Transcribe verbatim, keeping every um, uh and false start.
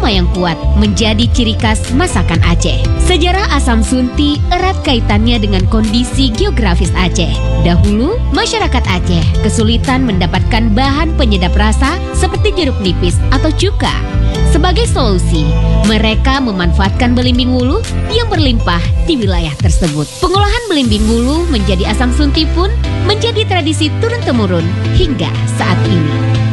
aroma yang kuat menjadi ciri khas masakan Aceh. Sejarah asam sunti erat kaitannya dengan kondisi geografis Aceh. Dahulu, masyarakat Aceh kesulitan mendapatkan bahan penyedap rasa seperti jeruk nipis atau cuka. Sebagai solusi, mereka memanfaatkan belimbing wuluh yang berlimpah di wilayah tersebut. Pengolahan belimbing wuluh menjadi asam sunti pun menjadi tradisi turun-temurun hingga saat ini.